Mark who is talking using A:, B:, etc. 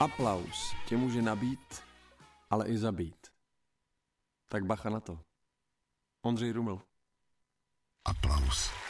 A: Aplaus tě může nabít, ale i zabít. Tak bacha na to. Ondřej Ruml.
B: Aplaus.